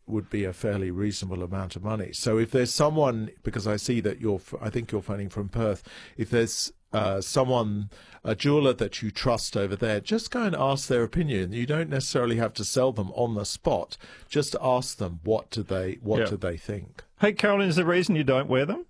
would be a fairly reasonable amount of money. So if there's someone, because I see that I think you're phoning from Perth, if there's someone, a jeweler that you trust over there, just go and ask their opinion. You don't necessarily have to sell them on the spot. Just ask them what do they think. Hey, Carolyn, is the reason you don't wear them?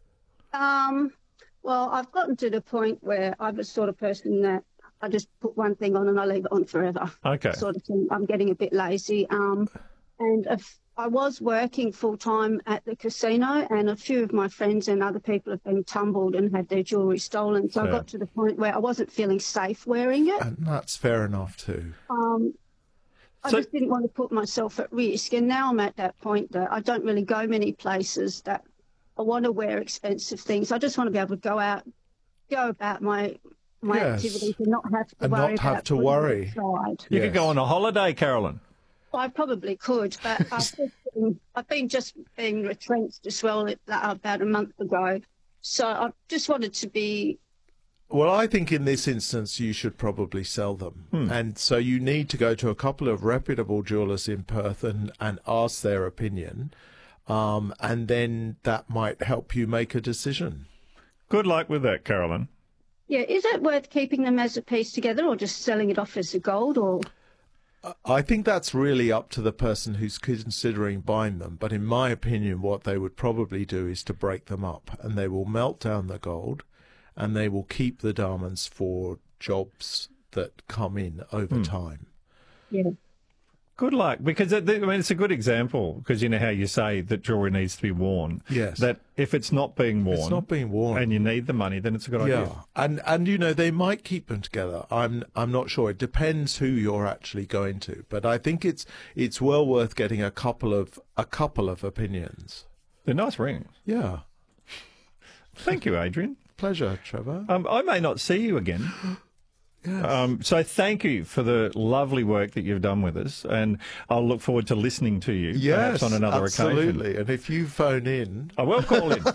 Well, I've gotten to the point where I'm the sort of person that I just put one thing on and I leave it on forever. Okay. Sort of thing. I'm getting a bit lazy. And if I was working full-time at the casino, and a few of my friends and other people have been tumbled and had their jewellery stolen. So I got to the point where I wasn't feeling safe wearing it. And that's fair enough too. I just didn't want to put myself at risk. And now I'm at that point that I don't really go many places that I want to wear expensive things. I just want to be able to go about my activities and not have to worry. You could go on a holiday, Carolyn. I probably could, but I've been retrenched as well about a month ago. So I just wanted to be... Well, I think in this instance you should probably sell them. And so you need to go to a couple of reputable jewellers in Perth and ask their opinion. And then that might help you make a decision. Good luck with that, Carolyn. Yeah, is it worth keeping them as a piece together or just selling it off as a gold? Or I think that's really up to the person who's considering buying them. But in my opinion, what they would probably do is to break them up, and they will melt down the gold and they will keep the diamonds for jobs that come in over time. Yeah. Good luck, because it's a good example, because you know how you say that jewellery needs to be worn. Yes. That if it's not being worn, and you need the money, then it's a good idea. And you know, they might keep them together. I'm not sure. It depends who you're actually going to, but I think it's well worth getting a couple of opinions. They're nice rings. Yeah. Thank you, Adrian. Pleasure, Trevor. I may not see you again. Yes. So thank you for the lovely work that you've done with us, and I'll look forward to listening to you perhaps on another occasion. Absolutely. And if you phone in... I will call in.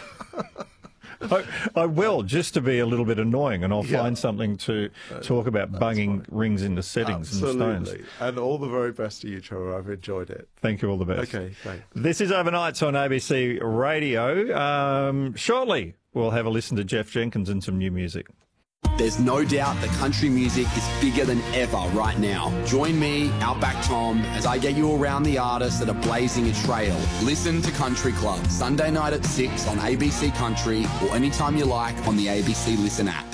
I will, just to be a little bit annoying, and I'll find something to talk about bunging rings into settings and stones. And all the very best to you, Trevor. I've enjoyed it. Thank you, all the best. Okay, thanks. This is Overnights on ABC Radio. Shortly, we'll have a listen to Jeff Jenkins and some new music. There's no doubt that country music is bigger than ever right now. Join me, Outback Tom, as I get you around the artists that are blazing a trail. Listen to Country Club, Sunday night at 6 on ABC Country, or anytime you like on the ABC Listen app.